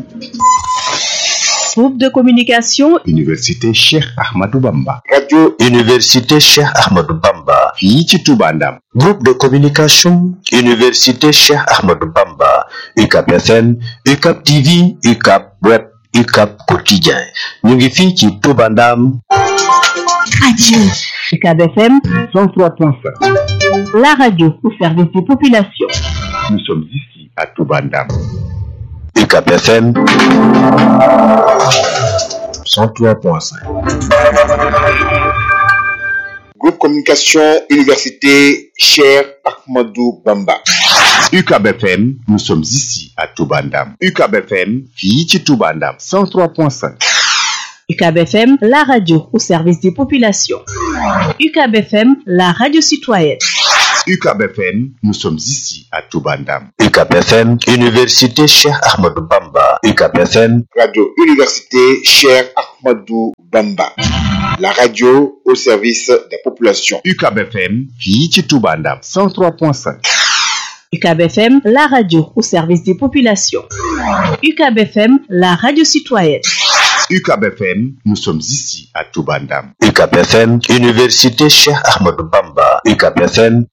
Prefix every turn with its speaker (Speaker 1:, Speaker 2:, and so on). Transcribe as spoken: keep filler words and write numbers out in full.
Speaker 1: Groupe de communication
Speaker 2: Université Cheikh Ahmadou Bamba.
Speaker 3: Radio Université Cheikh Ahmadou Bamba.
Speaker 2: fii ci Touba Ndam.
Speaker 3: Groupe de communication Université Cheikh Ahmadou Bamba. U C A B F M, U C A B T V, U C A B Web, U C A B Quotidien. ñu ngi fii ci Touba Ndam.
Speaker 1: Radio U C A B F M
Speaker 2: cent trois point cinq.
Speaker 1: La radio au service des populations.
Speaker 2: Nous sommes ici à Touba Ndam.
Speaker 3: U C A B F M cent trois point cinq.
Speaker 4: Groupe communication Université Cheikh Ahmadou Bamba.
Speaker 2: U C A B F M, nous sommes ici à Touba Ndam. U C A B F M, fii ci Touba Ndam cent trois point cinq.
Speaker 1: U C A B F M, la radio au service des populations. U C A B F M, la radio citoyenne.
Speaker 2: U C A B F M, nous sommes ici à Touba Ndam.
Speaker 3: U C A B F M, Université Cheikh Ahmadou Bamba. U C A B F M,
Speaker 4: Radio Université Cheikh Ahmadou Bamba. La radio au service des populations.
Speaker 2: U C A B F M, fii ci Touba Ndam cent trois point cinq.
Speaker 1: U C A B F M, la radio au service des populations. U C A B F M, la radio citoyenne.
Speaker 2: U C A B F M, nous sommes ici à Touba Ndam.
Speaker 3: U C A B F M, Université Cheikh Ahmadou Bamba. U C A B F M.